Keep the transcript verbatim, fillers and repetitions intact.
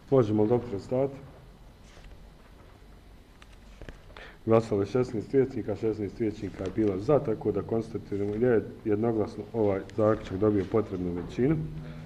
Možemo li dobro stati? Glasalo je šesnaest vijećnika, šesnaest vijećnika je bilo za, tako da konstatiramo da je jednoglasno ovaj zaključak dobio potrebnu većinu.